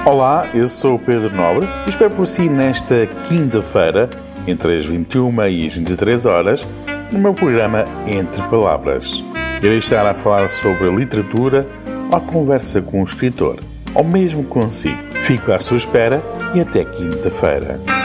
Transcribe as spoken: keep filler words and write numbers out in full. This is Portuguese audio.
Olá, eu sou o Pedro Nobre e espero por si nesta quinta-feira, entre as vinte e uma e as vinte e três horas, no meu programa Entre Palavras. Irei estar a falar sobre a literatura ou a conversa com um escritor, ou mesmo consigo. Fico à sua espera e até quinta-feira.